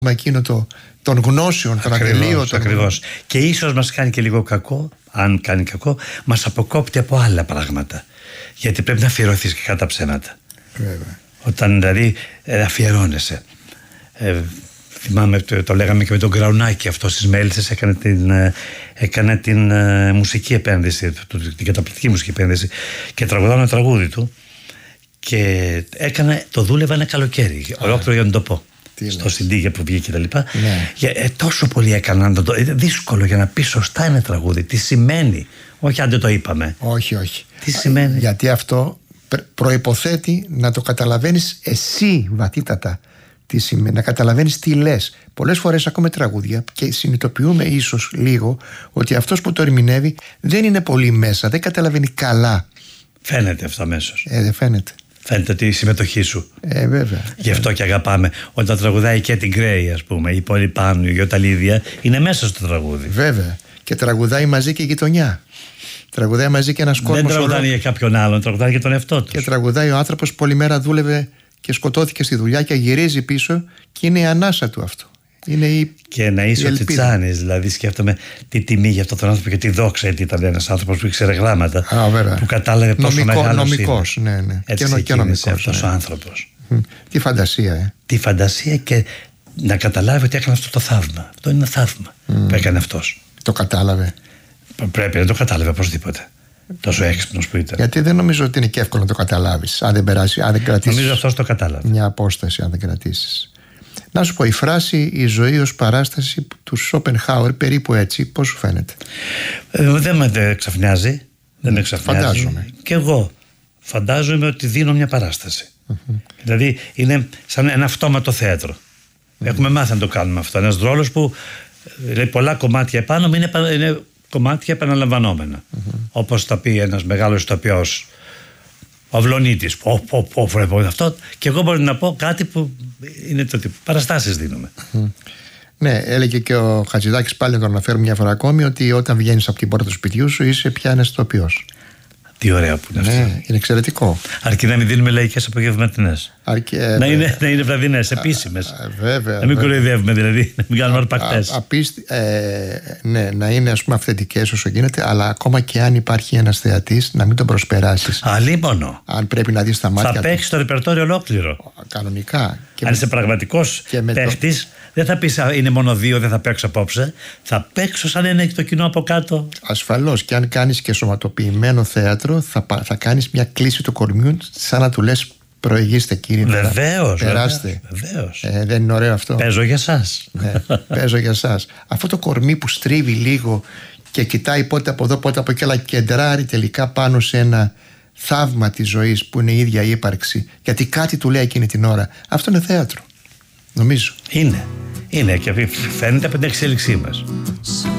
εκείνο των γνώσεων, των ατελείωτων. Ακριβώς. Και ίσως μας κάνει και λίγο κακό, αν κάνει κακό, μας αποκόπτει από άλλα πράγματα. Γιατί πρέπει να αφιερωθείς και κατά ψέματα. Βέβαια. Όταν δηλαδή αφιερώνεσαι. Θυμάμαι, το λέγαμε και με τον Γκραουνάκη, αυτό στις Μέλισσες έκανε την μουσική επένδυση, την καταπληκτική μουσική επένδυση, και τραγουδάω ένα τραγούδι του και το δούλευα ένα καλοκαίρι, ολόκληρο, για να το πω. Στο CD που βγήκε και τα λοιπά. Ναι. Τόσο πολύ έκαναν. Είναι δύσκολο για να πει σωστά ένα τραγούδι. Τι σημαίνει. Όχι αν δεν το είπαμε. Όχι. Τι σημαίνει. Γιατί αυτό προϋποθέτει να το καταλαβαίνεις εσύ βαθύτατα τι σημαίνει. Να καταλαβαίνεις τι λες. Πολλές φορές ακούμε τραγούδια και συνειδητοποιούμε ίσως λίγο ότι αυτός που το ερμηνεύει δεν είναι πολύ μέσα. Δεν καταλαβαίνει καλά. Φαίνεται αυτό αμέσως. Δεν φαίνεται. Φαίνεται τη συμμετοχή σου. Βέβαια. Γι' αυτό και αγαπάμε. Όταν τραγουδάει και την Γκρέι, ας πούμε, η Πόλη Πάνου, η Γιωταλίδια, είναι μέσα στο τραγούδι. Βέβαια. Και τραγουδάει μαζί και η γειτονιά. Τραγουδάει μαζί και ένας κόσμος. Δεν τραγουδάει για κάποιον άλλον, τραγουδάει για τον εαυτό του. Και τραγουδάει ο άνθρωπος που όλη μέρα δούλευε και σκοτώθηκε στη δουλειά και γυρίζει πίσω και είναι η ανάσα του αυτό. Και να είσαι ο Τσιτσάνης, δηλαδή σκέφτομαι τι τιμή για αυτόν τον άνθρωπο και τι δόξα, γιατί ήταν ένας άνθρωπος που ήξερε γράμματα, που κατάλαβε πόσο μεγάλος νομικός, είναι. Ναι. Έτσι και νομικός αυτός ο άνθρωπος. Τι φαντασία, Τι φαντασία, και να καταλάβει ότι έκανε αυτό το θαύμα. Αυτό είναι ένα θαύμα που έκανε αυτός. Το κατάλαβε. Πρέπει να το κατάλαβε οπωσδήποτε. Τόσο έξυπνος που ήταν. Γιατί δεν νομίζω ότι είναι και εύκολο να το καταλάβεις αν δεν περάσει, αν δεν κρατήσεις. Νομίζω αυτός το κατάλαβε. Μια απόσταση, αν δεν κρατήσεις. Να σου πω, η φράση «η ζωή ως παράσταση» του Σόπενχάουερ, περίπου έτσι, πώς σου φαίνεται? Δεν με ξαφνιάζει. Δεν με ξαφνιάζει. Φαντάζομαι. Και εγώ φαντάζομαι ότι δίνω μια παράσταση. Δηλαδή είναι σαν ένα αυτόματο θέατρο. Έχουμε μάθει να το κάνουμε αυτό. Ένας ρόλος που λέει πολλά κομμάτια επάνω μου, είναι κομμάτια επαναλαμβανόμενα. Όπως θα πει ένας μεγάλος ηθοποιός, ο Αυλονίτης, αυτό, και εγώ μπορώ να πω κάτι που είναι το τύπο. Παραστάσεις δίνουμε. Ναι, έλεγε και ο Χατζηδάκης, πάλι να το αναφέρουμε μια φορά ακόμη, ότι όταν βγαίνεις από την πόρτα του σπιτιού σου είσαι πια ένας ηθοποιός. Τι ωραίο που είναι αυτό. Ναι, είναι εξαιρετικό. Αρκεί να μην δίνουμε λαϊκές απογευματινές. Να είναι βραδινές, επίσημες. Βέβαια. Να μην κοροϊδεύουμε, δηλαδή, να μην κάνουμε αρπακτές. Ναι, να είναι, ας πούμε, αυθεντικές όσο γίνεται, αλλά ακόμα και αν υπάρχει ένας θεατής, να μην τον προσπεράσεις. Αλίμονο. Αν πρέπει να δεις τα μάτια. Θα παίξεις το ρεπερτόριο ολόκληρο. Κανονικά. Αν είσαι πραγματικός παίχτης, δεν θα πεις είναι μόνο 2, δεν θα παίξω απόψε. Θα παίξω σαν είναι το κοινό από κάτω. Ασφαλώς. Και αν κάνεις και σωματοποιημένο θέατρο, θα κάνεις μια κλίση του κορμιού, σαν να του λες προηγήστε, κύριε. Βεβαίως. Περάστε. Βεβαίως. Δεν είναι ωραίο αυτό? Παίζω για σας. Ναι, παίζω για σας. Αυτό το κορμί που στρίβει λίγο και κοιτάει πότε από εδώ, πότε από εκεί, αλλά κεντράρει τελικά πάνω σε ένα θαύμα της ζωής που είναι η ίδια η ύπαρξη, γιατί κάτι του λέει εκείνη την ώρα. Αυτό είναι θέατρο. Νομίζω. Είναι και φαίνεται από την εξέλιξή μας.